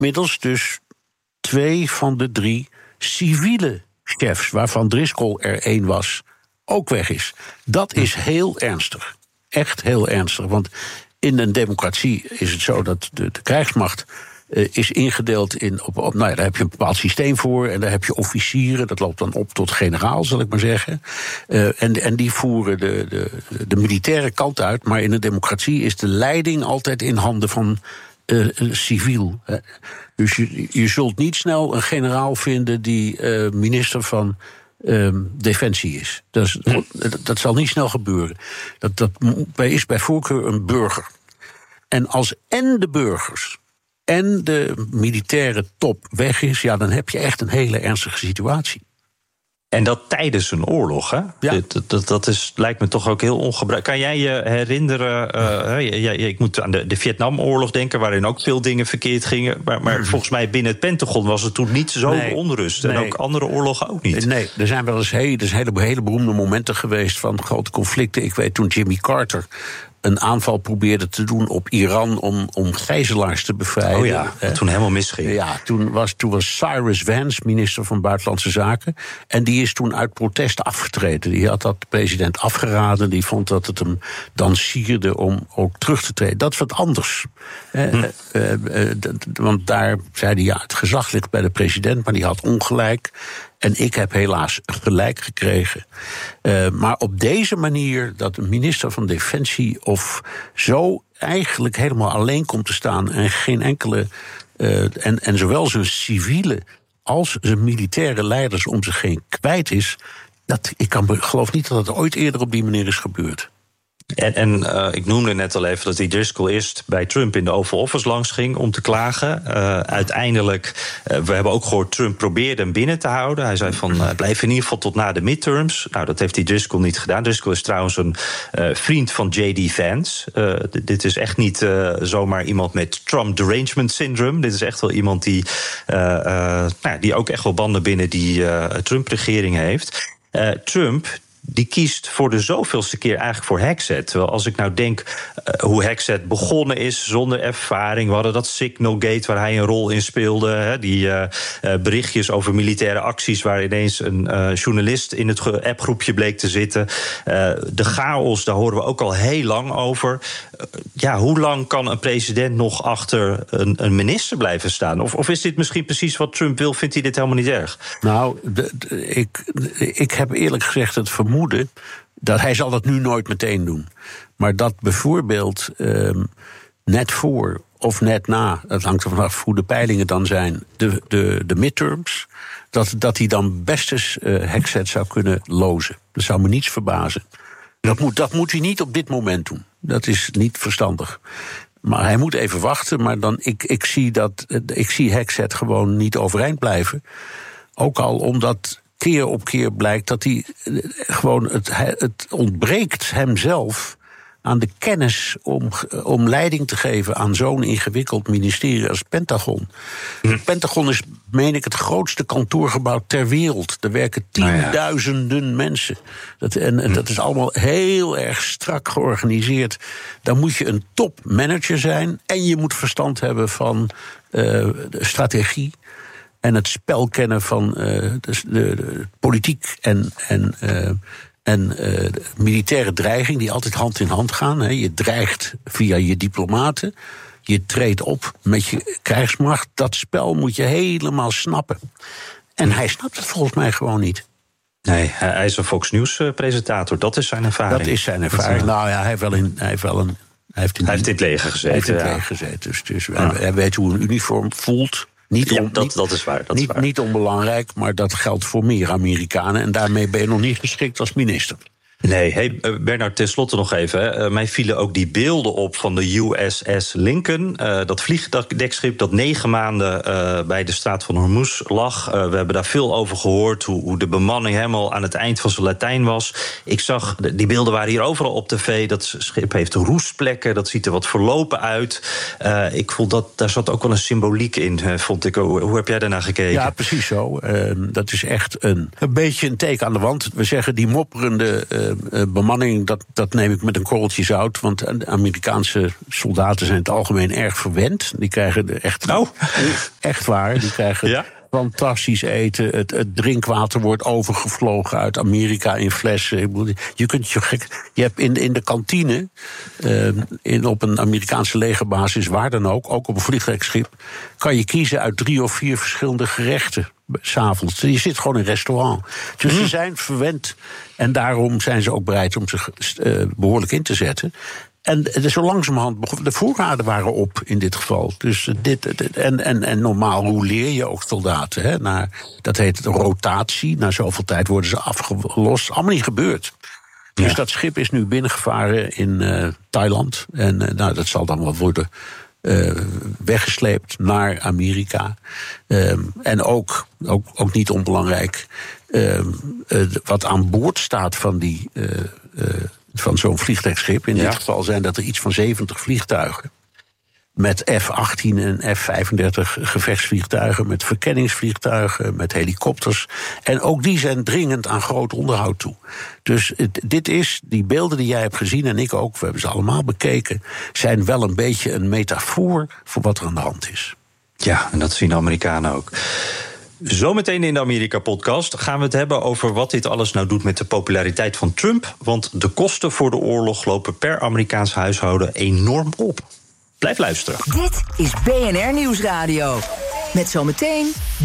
inmiddels dus 2 van de 3 civiele chefs, waarvan Driscoll er 1 was, ook weg is. Dat is heel ernstig. Echt heel ernstig. Want in een democratie is het zo dat de krijgsmacht is ingedeeld in. Daar heb je een bepaald systeem voor. En daar heb je officieren. Dat loopt dan op tot generaal, zal ik maar zeggen. En die voeren de militaire kant uit. Maar in een democratie is de leiding altijd in handen van civiel. Dus je zult niet snel een generaal vinden die minister van Defensie is. Dat zal niet snel gebeuren. Dat is bij voorkeur een burger. En als en de burgers en de militaire top weg is, ja, dan heb je echt een hele ernstige situatie. En dat tijdens een oorlog, hè? Ja. Dat lijkt me toch ook heel ongebruikelijk. Kan jij je herinneren, ik moet aan de Vietnamoorlog denken, waarin ook veel dingen verkeerd gingen. Maar volgens mij binnen het Pentagon was het toen niet zo onrust. En ook andere oorlogen ook niet. Nee, er zijn wel eens hele beroemde momenten geweest van grote conflicten. Ik weet toen Jimmy Carter een aanval probeerde te doen op Iran om gijzelaars te bevrijden. Oh ja, wat toen helemaal misging. Ja, toen was Cyrus Vance minister van Buitenlandse Zaken. En die is toen uit protest afgetreden. Die had dat de president afgeraden. Die vond dat het hem dan sierde om ook terug te treden. Dat is wat anders. Want daar zei hij, het gezag ligt bij de president, maar die had ongelijk. En ik heb helaas gelijk gekregen. Maar op deze manier dat een minister van Defensie of zo eigenlijk helemaal alleen komt te staan en geen enkele en zowel zijn civiele als zijn militaire leiders om zich heen kwijt is, ik geloof niet dat het ooit eerder op die manier is gebeurd. En ik noemde net al even dat die Driscoll eerst bij Trump in de Oval Office langs ging om te klagen. Uiteindelijk, we hebben ook gehoord, Trump probeerde hem binnen te houden. Hij zei van, blijf in ieder geval tot na de midterms. Nou, dat heeft die Driscoll niet gedaan. Driscoll is trouwens een vriend van J.D. Vance. Dit is echt niet zomaar iemand met Trump derangement syndrome. Dit is echt wel iemand die ook echt wel banden binnen die Trump-regering heeft. Trump die kiest voor de zoveelste keer eigenlijk voor Hexet. Terwijl als ik nou denk hoe Hexet begonnen is zonder ervaring. We hadden dat Signalgate waar hij een rol in speelde. Die berichtjes over militaire acties waar ineens een journalist in het appgroepje bleek te zitten. De chaos, daar horen we ook al heel lang over. Hoe lang kan een president nog achter een minister blijven staan? Of is dit misschien precies wat Trump wil? Vindt hij dit helemaal niet erg? Nou, ik heb eerlijk gezegd het vermoeden dat hij zal dat nu nooit meteen doen. Maar dat bijvoorbeeld net voor of net na, het hangt er vanaf hoe de peilingen dan zijn, de midterms, dat hij dan best eens Hexet zou kunnen lozen. Dat zou me niets verbazen. Dat moet hij niet op dit moment doen. Dat is niet verstandig. Maar hij moet even wachten. Maar dan, ik zie Hexet gewoon niet overeind blijven. Ook al omdat keer op keer blijkt dat hij gewoon het ontbreekt hemzelf aan de kennis om leiding te geven aan zo'n ingewikkeld ministerie als Pentagon. Het Pentagon is, meen ik, het grootste kantoorgebouw ter wereld. Er werken tienduizenden mensen. Dat is allemaal heel erg strak georganiseerd. Dan moet je een topmanager zijn en je moet verstand hebben van de strategie en het spel kennen van de politiek en de militaire dreiging die altijd hand in hand gaan. Je dreigt via je diplomaten, je treedt op met je krijgsmacht. Dat spel moet je helemaal snappen. En hij snapt het volgens mij gewoon niet. Nee, hij is een Fox News-presentator. Dat is zijn ervaring. Dat is zijn ervaring. Nou ja, hij heeft in het leger gezeten. Dus hij weet hoe een uniform voelt. Dat is waar. Niet onbelangrijk, maar dat geldt voor meer Amerikanen. En daarmee ben je nog niet geschikt als minister. Nee, Bernard, tenslotte nog even. Mij vielen ook die beelden op van de USS Lincoln. Dat vliegdekschip dat 9 maanden bij de straat van Hormuz lag. We hebben daar veel over gehoord, hoe de bemanning helemaal aan het eind van zijn Latijn was. Ik zag, die beelden waren hier overal op tv. Dat schip heeft roestplekken, dat ziet er wat verlopen uit. Ik voel dat daar zat ook wel een symboliek in, vond ik. Hoe heb jij daarnaar gekeken? Ja, precies zo. Dat is echt een beetje een teken aan de wand. We zeggen die mopperende bemanning, dat neem ik met een korreltje zout. Want de Amerikaanse soldaten zijn in het algemeen erg verwend. Die krijgen echt waar, die krijgen fantastisch eten. Het drinkwater wordt overgevlogen uit Amerika in flessen. Je hebt in de kantine, op een Amerikaanse legerbasis, waar dan ook op een vliegtuigschip, kan je kiezen uit 3 of 4 verschillende gerechten. 's avonds. Je zit gewoon in een restaurant. Dus ze zijn verwend. En daarom zijn ze ook bereid om zich behoorlijk in te zetten. En zo langzamerhand, de voorraden waren op in dit geval. Dus en normaal rouleer je ook soldaten. Hè, dat heet rotatie. Na zoveel tijd worden ze afgelost. Allemaal niet gebeurd. Dus dat schip is nu binnengevaren in Thailand. En dat zal dan wel worden weggesleept naar Amerika. En ook niet onbelangrijk, wat aan boord staat van zo'n vliegtuigschip. In dit geval zijn dat er iets van 70 vliegtuigen. Met F-18 en F-35 gevechtsvliegtuigen, met verkenningsvliegtuigen, met helikopters. En ook die zijn dringend aan groot onderhoud toe. Dus die beelden die jij hebt gezien, en ik ook, we hebben ze allemaal bekeken, zijn wel een beetje een metafoor voor wat er aan de hand is. Ja, en dat zien de Amerikanen ook. Zometeen in de Amerika-podcast gaan we het hebben over wat dit alles nou doet met de populariteit van Trump. Want de kosten voor de oorlog lopen per Amerikaans huishouden enorm op. Blijf luisteren. Dit is BNR Nieuwsradio. Met zometeen